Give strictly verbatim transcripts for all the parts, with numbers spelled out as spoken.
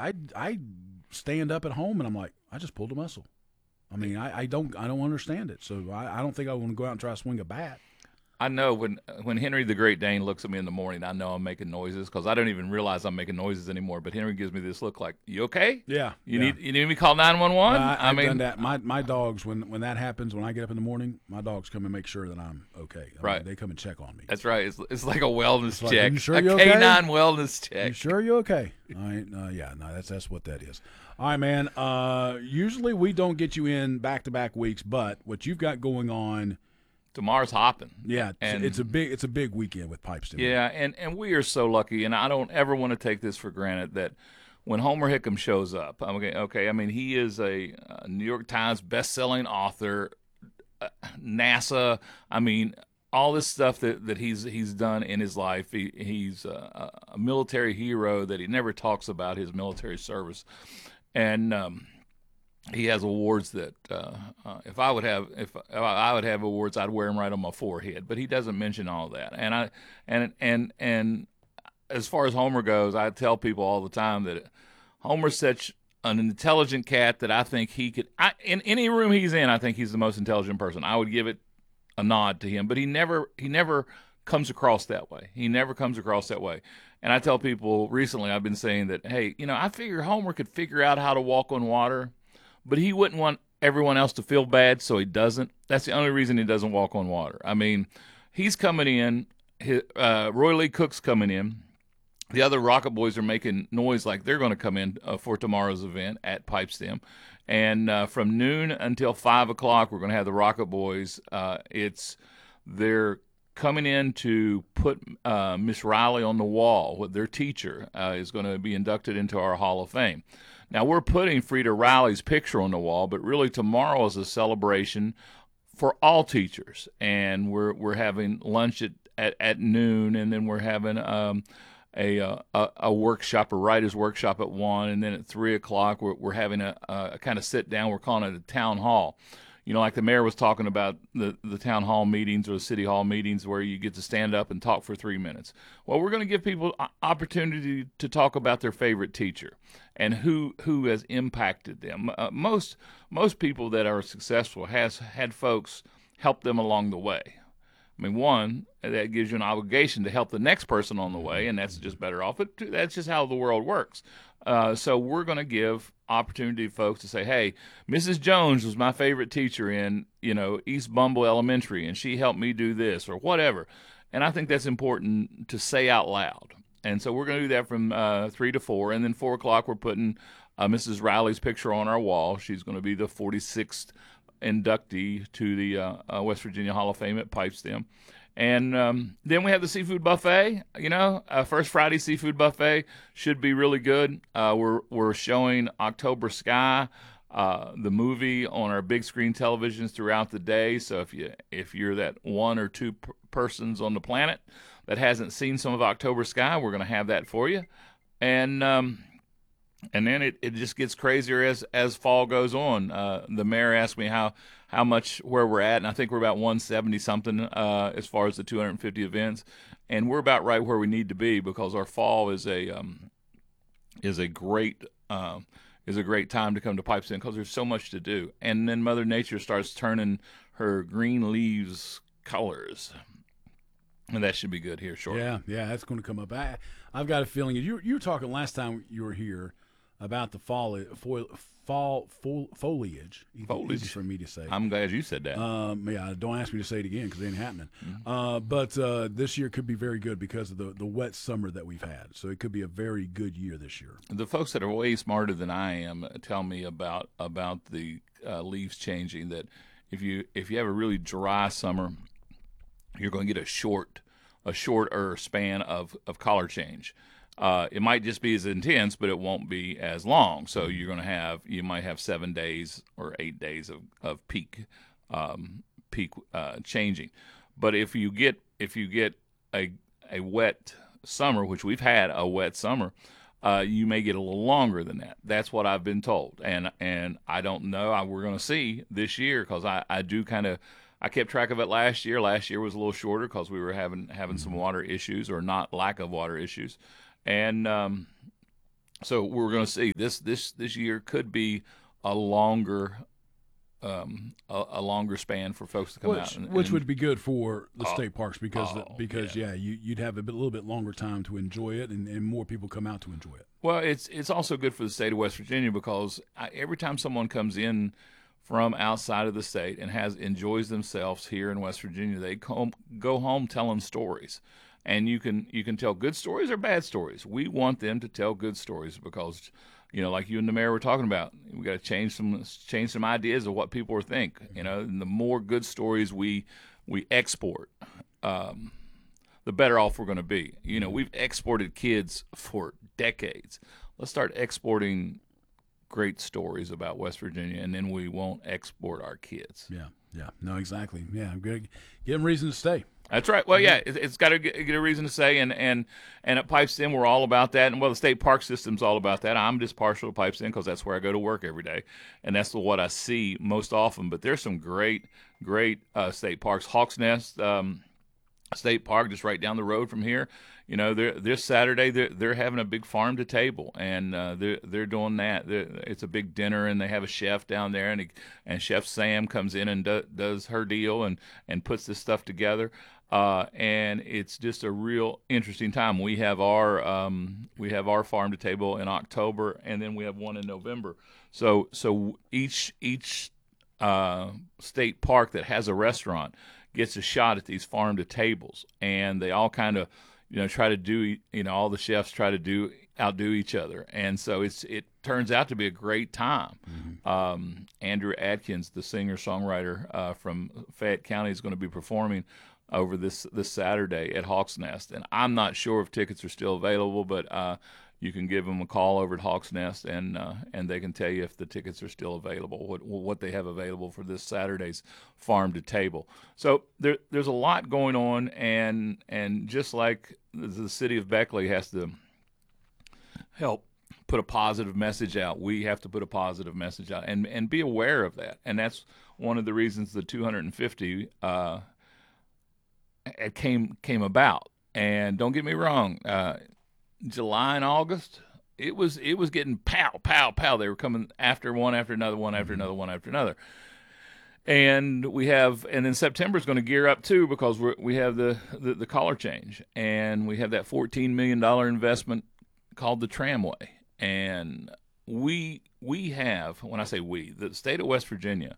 I I stand up at home and I'm like, I just pulled a muscle. I mean, I, I don't I don't understand it. So I, I don't think I want to go out and try to swing a bat. I know when when Henry the Great Dane looks at me in the morning, I know I'm making noises because I don't even realize I'm making noises anymore. But Henry gives me this look like, "You okay? Yeah, You yeah. need you need me to call nine one one?" I, I I've mean, done that. My my dogs, when when that happens, when I get up in the morning, my dogs come and make sure that I'm okay. I mean, Right. they come and check on me. that's right. It's, it's like a wellness like, check, "You sure a you okay? K nine wellness check. You sure you're okay? All right. Uh, yeah, no, that's that's what that is. All right, man. Uh, usually we don't get you in back to back weeks, but what you've got going on, Tomorrow's hopping. yeah, it's, And- it's a big it's a big weekend with Pipestem. Yeah, and, and we are so lucky, and I don't ever want to take this for granted that when Homer Hickam shows up, okay, okay, I mean he is a, uh New York Times best-selling author, uh, NASA. I mean all this stuff that, that he's he's done in his life. He, he's a, a military hero that he never talks about his military service, and um, he has awards that uh, uh, if I would have if I would have awards, I'd wear them right on my forehead. But he doesn't mention all that. And I and and and as far as Homer goes, I tell people all the time that Homer's such an intelligent cat that I think he could. I, in any room he's in, I think he's the most intelligent person. I would give it a nod to him. But he never he never comes across that way. He never comes across that way. And I tell people recently, I've been saying that, hey, you know, I figure Homer could figure out how to walk on water. But he wouldn't want everyone else to feel bad, so he doesn't. That's the only reason he doesn't walk on water. I mean, he's coming in. His, uh, Roy Lee Cook's coming in. The other Rocket Boys are making noise like they're going to come in uh, for tomorrow's event at Pipestem. And uh, from noon until five o'clock, we're going to have the Rocket Boys. Uh, it's they're coming in to put uh, Miss Riley on the wall. With their teacher uh, is going to be inducted into our Hall of Fame. Now, we're putting Frida Riley's picture on the wall, but really tomorrow is a celebration for all teachers. And we're we're having lunch at, at, at noon, and then we're having um, a, a a workshop, a writer's workshop at one, and then at three o'clock we're, we're having a, a kind of sit-down. We're calling it a town hall. You know, like the mayor was talking about the, the town hall meetings or the city hall meetings where you get to stand up and talk for three minutes. Well, we're going to give people opportunity to talk about their favorite teacher and who who has impacted them. Uh, most most people that are successful has had folks help them along the way. I mean, one, that gives you an obligation to help the next person on the way, and that's just better off. But two, that's just how the world works. Uh, so we're going to give opportunity to folks to say, hey, Missus Jones was my favorite teacher in, you know, East Bumble Elementary, and she helped me do this or whatever. And I think that's important to say out loud. And so we're going to do that from uh, three to four. And then four o'clock, we're putting uh, Missus Riley's picture on our wall. She's going to be the forty-sixth inductee to the uh, uh, West Virginia Hall of Fame at Pipestem. And um, then we have the seafood buffet. You know, uh, First Friday seafood buffet should be really good. Uh, we're we're showing October Sky, uh, the movie, on our big screen televisions throughout the day. So if you if you're that one or two p- persons on the planet that hasn't seen some of October Sky, we're going to have that for you. And um, and then it, it just gets crazier as as fall goes on. Uh, the mayor asked me how. how much where we're at, and I think we're about one seventy something uh, as far as the two hundred fifty events, and we're about right where we need to be because our fall is a um, is a great um, is a great time to come to Pipestem because there's so much to do, and then Mother Nature starts turning her green leaves colors, and that should be good here shortly. Yeah, yeah, that's going to come up. I, I've got a feeling you you were talking last time you were here about the fall fall, fall fo- foliage. Foliage. Easy for me to say. I'm glad you said that. Um, yeah, don't ask me to say it again because it ain't happening. Mm-hmm. Uh, but uh, this year could be very good because of the, the wet summer that we've had. So it could be a very good year this year. The folks that are way smarter than I am tell me about about the uh, leaves changing. That if you if you have a really dry summer, you're going to get a short a shorter span of, of color change. Uh, it might just be as intense, but it won't be as long. So you're going to have, you might have seven days or eight days of, of peak, um, peak uh, changing. But if you get if you get a a wet summer, which we've had a wet summer, uh, you may get a little longer than that. That's what I've been told, and and I don't know. I, we're going to see this year because I, I do kind of. I kept track of it last year. Last year was a little shorter because we were having having some water issues or not lack of water issues. And um, So we're going to see this this this year could be a longer um, a, a longer span for folks to come which, out. And, which and, would be good for the Oh, state parks because oh, because yeah. yeah, you, you'd have a bit, little bit longer time to enjoy it, and, and more people come out to enjoy it. Well, it's it's also good for the state of West Virginia because I, every time someone comes in from outside of the state and has enjoys themselves here in West Virginia, they come, go home telling stories. And you can you can tell good stories or bad stories. We want them to tell good stories because, you know, like you and the mayor were talking about, we got to change some change some ideas of what people think. You know, and the more good stories we we export, um, the better off we're going to be. You know, we've exported kids for decades. Let's start exporting great stories about West Virginia, and then we won't export our kids. Yeah, yeah, no, exactly. Yeah, I'm good. Give them reason to stay. That's right. Well, yeah, it, it's got to get, get a reason to say, and and and at Pipes In, we're all about that, and well, the state park system's all about that. I'm just partial to Pipes In because that's where I go to work every day, and that's what I see most often. But there's some great, great uh, state parks. Hawks Nest um, State Park, just right down the road from here. You know, they're, this Saturday they're they're having a big farm to table, and uh, they're they're doing that. They're, it's a big dinner, and they have a chef down there, and he, and Chef Sam comes in and do, does her deal and and puts this stuff together. Uh, and it's just a real interesting time. We have our um, we have our farm to table in October, and then we have one in November. So so each each uh, state park that has a restaurant gets a shot at these farm to tables, and they all kind of, you know, try to do, you know, all the chefs try to do outdo each other, and so it's it turns out to be a great time. Mm-hmm. Um, Andrew Atkins, the singer songwriter uh, from Fayette County, is going to be performing over this this Saturday at Hawks Nest, and I'm not sure if tickets are still available, but uh, you can give them a call over at Hawks Nest, and uh, and they can tell you if the tickets are still available, what what they have available for this Saturday's farm to table. So there there's a lot going on, and and just like the city of Beckley has to help put a positive message out, we have to put a positive message out, and and be aware of that, and that's one of the reasons the two hundred fifty uh, it came came about. And don't get me wrong. Uh, July and August, it was it was getting pow, pow, pow. They were coming after one after another, one after another, one after another. And we have, and then September is going to gear up too because we we have the, the the collar change, and we have that fourteen million dollar investment called the Tramway. And we we have, when I say we, the state of West Virginia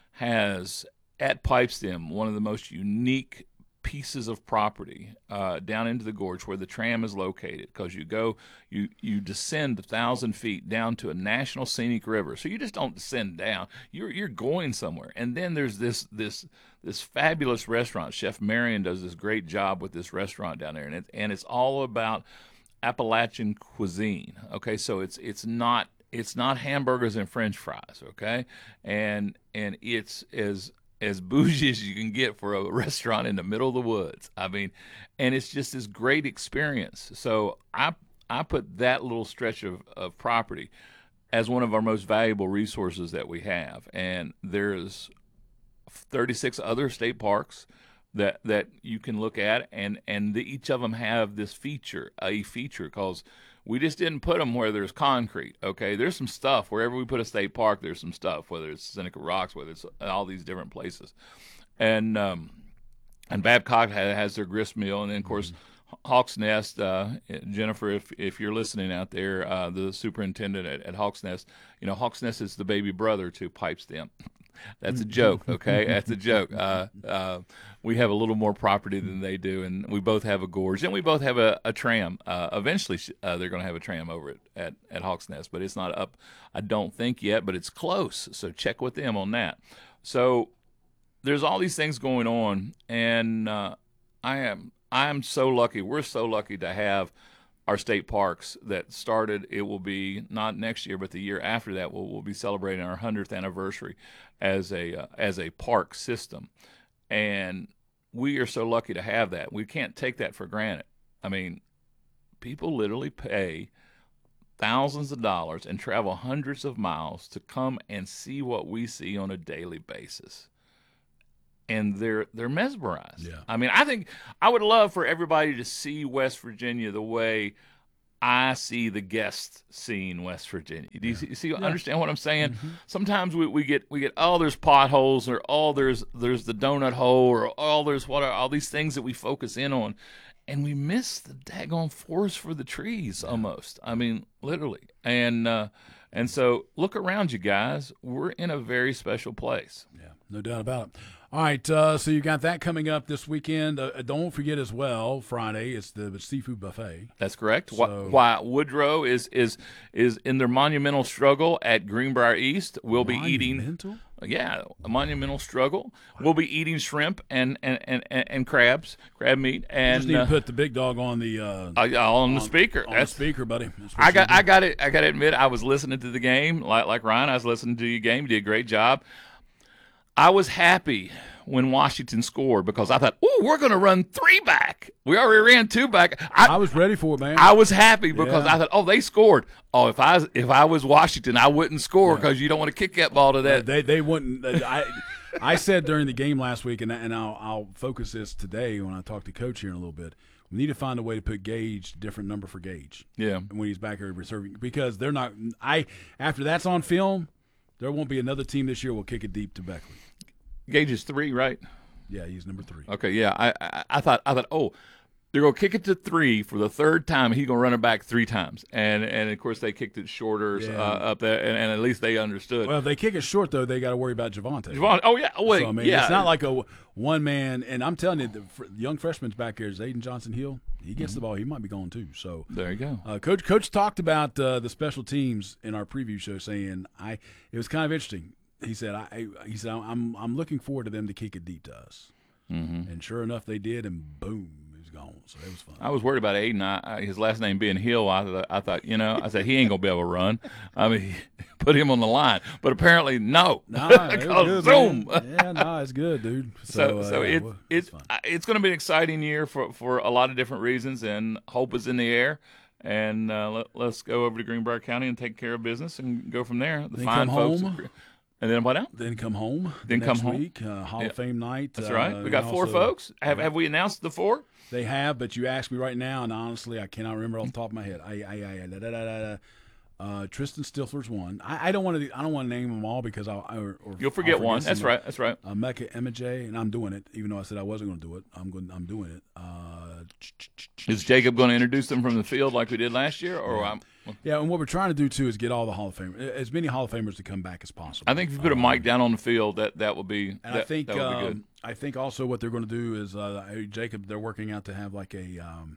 has at Pipestem one of the most unique pieces of property uh, down into the gorge where the tram is located, because you go you you descend a thousand feet down to a national scenic river. So you just don't descend down, you're you're going somewhere. And then there's this this this fabulous restaurant. Chef Marion does this great job with this restaurant down there, and it, and it's all about Appalachian cuisine. Okay, so it's it's not it's not hamburgers and French fries. Okay, and and it's as as bougie as you can get for a restaurant in the middle of the woods. I mean, and it's just this great experience. So I I put that little stretch of, of property as one of our most valuable resources that we have. And there's thirty-six other state parks that that you can look at, and and the, each of them have this feature, a feature, because we just didn't put them where there's concrete. Okay, there's some stuff wherever we put a state park. There's some stuff, whether it's Seneca Rocks, whether it's all these different places, and um, and Babcock has, has their grist mill, and then of course mm-hmm. Hawks Nest. Uh, Jennifer, if if you're listening out there, uh, the superintendent at, at Hawks Nest, you know Hawks Nest is the baby brother to Pipestem. That's a joke, okay? That's a joke. Uh, uh, we have a little more property than they do, and we both have a gorge, and we both have a, a tram. Uh, eventually, uh, they're going to have a tram over at, at, at Hawks Nest, but it's not up, I don't think, yet, but it's close, so check with them on that. So there's all these things going on, and uh, I am I am so lucky. We're so lucky to have our state parks that started. It will be not next year, but the year after that, we'll, we'll be celebrating our hundredth anniversary as a uh, as a park system, and we are so lucky to have that. We can't take that for granted. I mean, people literally pay thousands of dollars and travel hundreds of miles to come and see what we see on a daily basis. And they're they're mesmerized. Yeah. I mean, I think I would love for everybody to see West Virginia the way I see the guest seeing West Virginia. Do you see, you see understand what I'm saying? Mm-hmm. Sometimes we, we get we get oh there's potholes, or oh there's there's the donut hole, or oh there's what are all these things that we focus in on, and we miss the daggone forest for the trees almost. I mean, literally. And uh, and so look around you guys. We're in a very special place. Yeah, no doubt about it. All right, uh, so you got that coming up this weekend. Uh, don't forget as well, Friday, it's the seafood buffet. That's correct. So, why Woodrow is is is in their monumental struggle at Greenbrier East. We'll be eating. Yeah, a monumental struggle. Wow. We'll be eating shrimp and and, and, and crabs, crab meat, and you just need uh, to put the big dog on the uh, uh, on the speaker. On That's the speaker, buddy. I got I got it. I got to admit, I was listening to the game like like Ryan. I was listening to your game. You did a great job. I was happy when Washington scored because I thought, "Ooh, we're going to run three back." We already ran two back. I, I was ready for it, man. I was happy because yeah. I thought, "Oh, they scored." Oh, if I if I was Washington, I wouldn't score because yeah. you don't want to kick that ball to that. They they wouldn't. I I said during the game last week, and and I'll I'll focus this today when I talk to Coach here in a little bit. We need to find a way to put Gage different number for Gage. Yeah, when he's back here reserving, because they're not. I after that's on film, there won't be another team this year will kick it deep to Beckley. Gage is three, right? Yeah, he's number three. Okay, yeah. I, I, I thought, I thought, oh, they're gonna kick it to three for the third time. He's gonna run it back three times, and and of course they kicked it shorter yeah. uh, up there, and, and at least they understood. Well, if they kick it short though, they got to worry about Javante. Javante, oh yeah, wait, so, I mean, yeah. It's not like a one man. And I'm telling you, the young freshman's back here is Aiden Johnson Hill. He gets mm-hmm. the ball, he might be going too. So there you go. Uh, Coach Coach talked about uh, the special teams in our preview show, saying I it was kind of interesting. He said, "I." He said, "I'm I'm looking forward to them to kick it deep to us." Mm-hmm. And sure enough, they did, and boom, he was gone. So it was fun. I was worried about Aiden. I, I, his last name being Hill, I, th- I thought, you know, I said he ain't gonna be able to run. I mean, put him on the line, but apparently, no. Nah, it was good, zoom. Yeah, no, nah, it's good, dude. So, So, so, so uh, it, well, it's it's, it's going to be an exciting year for for a lot of different reasons, and hope is in the air. And uh, let, let's go over to Greenbrier County and take care of business and go from there. The Then fine come folks. home. At, And then what else? Then come home. Then the come next home. week, uh, Hall Yeah. of Fame night. That's uh, right. We got and four also- folks. Have Have we announced the four? They have, but you asked me right now, and honestly, I cannot remember off the top of my head. I, I, I, da, da, da, da, da. Uh, Tristan Stifler's one. I, I don't want to. I don't want to name them all because I'll. I, or, or You'll forget I'll one. That's some. right. That's right. Uh, Mecca M J, and I'm doing it, even though I said I wasn't going to do it. I'm going. I'm doing it. Uh, Is Jacob going to introduce them from the field like we did last year, or yeah. I'm, Yeah, and what we're trying to do too is get all the Hall of Fame, as many Hall of Famers to come back as possible. I think if you put a um, mic down on the field, that that would be. And that, I think that would be um, good. I think also what they're going to do is uh, Jacob. They're working out to have like a um,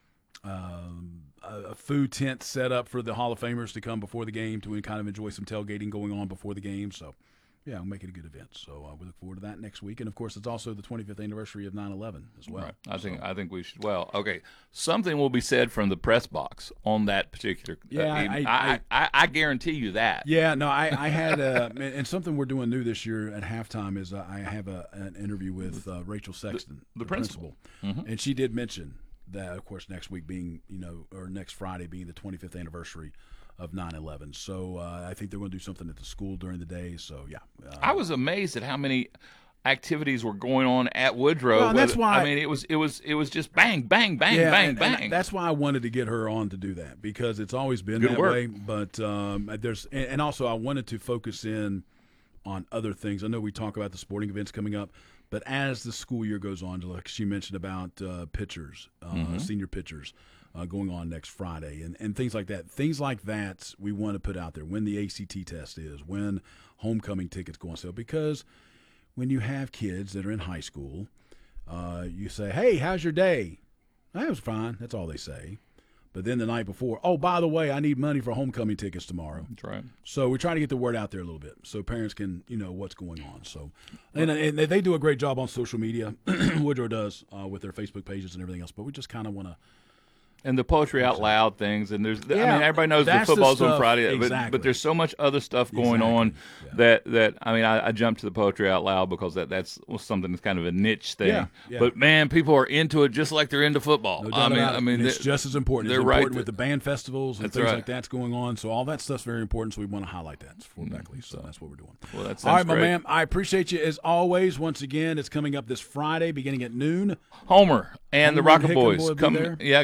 um, a food tent set up for the Hall of Famers to come before the game to kind of enjoy some tailgating going on before the game. So, yeah, we'll make it a good event. So uh, we look forward to that next week. And of course, it's also the twenty-fifth anniversary of nine eleven as well. Right. I think so. I think we should. Well, okay. Something will be said from the press box on that particular. Yeah, uh, I, I, I, I, I guarantee you that. Yeah, no, I, I had uh, and something we're doing new this year at halftime is uh, I have a, an interview with uh, Rachel Sexton, the, the principal, principal. Mm-hmm. And she did mention that, of course, next week being you know or next Friday being the twenty-fifth anniversary of nine eleven. So uh, I think they're going to do something at the school during the day. So yeah, uh, I was amazed at how many activities were going on at Woodrow. Well, that's why I mean it was it was it was just bang bang bang yeah, bang and, bang. And that's why I wanted to get her on to do that because it's always been Good that work. way. But um, there's and, and also I wanted to focus in on other things. I know we talk about the sporting events coming up, but as the school year goes on, like she mentioned about uh, pitchers, uh, Mm-hmm. senior pitchers. Uh, going on next Friday and, and things like that. Things like that we want to put out there when the A C T test is, when homecoming tickets go on sale. Because when you have kids that are in high school, uh, you say, hey, how's your day? That was fine. That's all they say. But then the night before, oh, by the way, I need money for homecoming tickets tomorrow. That's right. So we're trying to get the word out there a little bit so parents can, you know, what's going on. So, and, and they do a great job on social media. Woodrow does uh, with their Facebook pages and everything else. But we just kind of want to. And the Poetry Out Loud things, and there's, Yeah, I mean, everybody knows the that's the football's on stuff- Friday, but, exactly. but there's so much other stuff going Exactly, on yeah. that, that I mean, I, I jumped to the Poetry Out Loud because that that's something that's kind of a niche thing. Yeah, yeah. But man, people are into it just like they're into football. No doubt I mean, about it. I mean, And it's they- just as important. It's they're important right with the band festivals and That's things right. like that's going on. So all that stuff's very important. So we want to highlight that for Beckley. So that's what we're doing. well, that All right, sounds my great. man. I appreciate you as always. Once again, it's coming up this Friday, beginning at noon. Homer and the Homer and Rocket Hickam Boys will be come. there. Yeah, going to meet the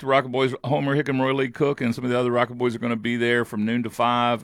the Rocket Boys, Homer Hickam, Roy Lee Cook, and some of the other Rocket Boys are going to be there from noon to five.